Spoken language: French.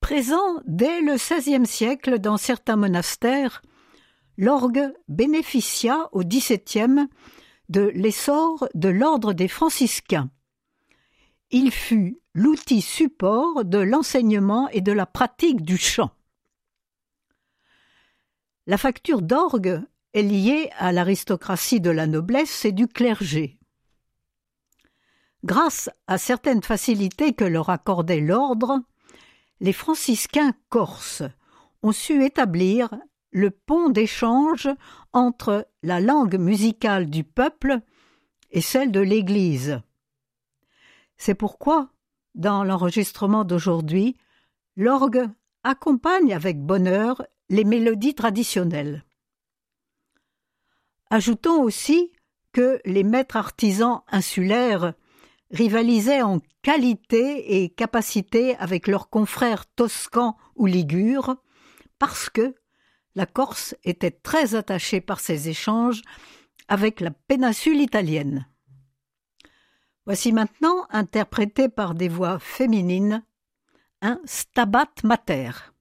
Présent dès le XVIe siècle dans certains monastères, l'orgue bénéficia au XVIIe de l'essor de l'ordre des franciscains. Il fut l'outil support de l'enseignement et de la pratique du chant. La facture d'orgue est liée à l'aristocratie de la noblesse et du clergé. Grâce à certaines facilités que leur accordait l'ordre, les franciscains corses ont su établir le pont d'échange entre la langue musicale du peuple et celle de l'Église. C'est pourquoi, dans l'enregistrement d'aujourd'hui, l'orgue accompagne avec bonheur les mélodies traditionnelles. Ajoutons aussi que les maîtres artisans insulaires rivalisaient en qualité et capacité avec leurs confrères toscans ou ligures, parce que la Corse était très attachée par ses échanges avec la péninsule italienne. Voici maintenant, interprété par des voix féminines, un Stabat Mater.